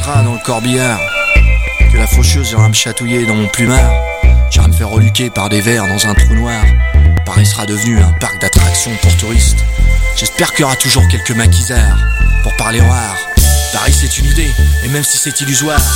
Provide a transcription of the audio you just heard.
sera dans le corbillard, que la faucheuse ira me chatouiller dans mon plumard, j'irai me faire reluquer par des vers dans un trou noir. Paris sera devenu un parc d'attractions pour touristes. J'espère qu'il y aura toujours quelques maquisards pour parler en art. Paris c'est une idée, et même si c'est illusoire,